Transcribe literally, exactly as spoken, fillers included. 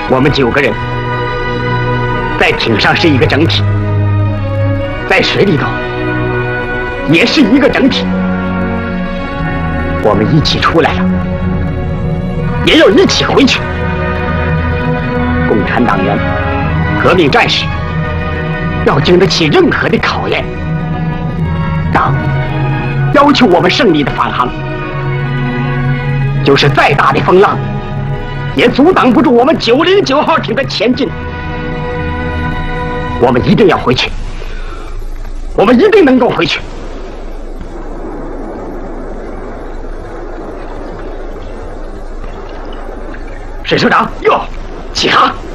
我们九个人在艇上是一个整体，在水里头也是一个整体。我们一起出来了，也要一起回去。共产党员、革命战士要经得起任何的考验。党要求我们胜利的返航，就是再大的风浪，也阻挡不住我们九零九号艇的前进。我们一定要回去，我们一定能够回去。沈首长，哟，起航！